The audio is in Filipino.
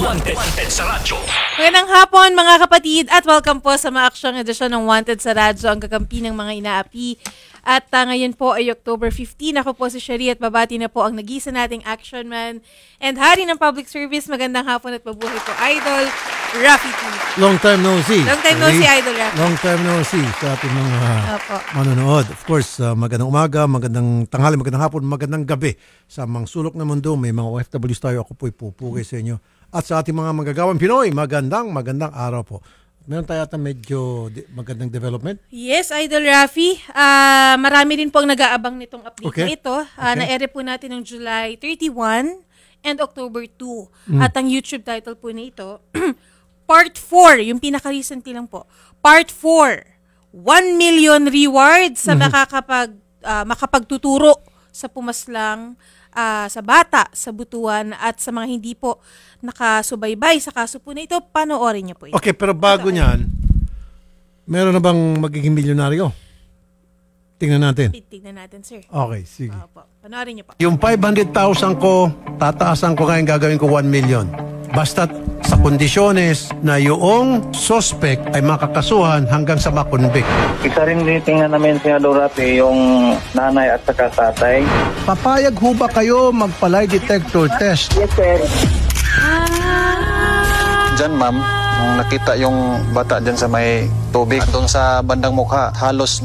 Wanted sa radyo. Magandang hapon mga kapatid at welcome po sa maaksyong edisyon ng Wanted sa radyo, ang kakampi ng mga inaapi. At ngayon po ay October 15. Ako po si Sherry at babati na po ang nag-isa nating action man and hari ng public service. Magandang hapon at mabuhay po, Idol Rafi T. Long time no see. Long time no see, Idol Rafi. Long time no see sa ating mga manonood. Of course, magandang umaga, magandang tanghali, magandang hapon, magandang gabi. Sa mga sulok ng mundo, may mga OFWs tayo. Ako po'y pupugay sa inyo. At sa ating mga manggagawang Pinoy, magandang araw po. Meron tayo ata medyo magandang development? Yes, Idol Rafi. Marami rin po ang nag-aabang nitong update na ito. Na-ere po natin ng July 31 and October 2. At ang YouTube title po na ito, Part 4, yung pinaka-recently lang po. Part 4, 1 million rewards sa makapagtuturo sa pumaslang sa bata, sa butuan at sa mga hindi po nakasubaybay sa kaso po na ito. Panoorin niyo po ito. Okay, pero bago niyan, meron na bang magiging milyonaryo? Tingnan natin. Tingnan natin, sir. Okay, sige. Panoorin niyo po. Yung 500,000 ko, tataasan ko ngayon, gagawin ko 1 million. Basta sa kondisyones na yung suspect ay makakasuhan hanggang sa makonvict. Isa rin tingnan namin, Senador Rafi, yung nanay at saka tatay. Papayag ho ba kayo magpalay detector test? Yes, sir. Diyan, ma'am, nung nakita yung bata dyan sa may tubig, doon sa bandang mukha, halos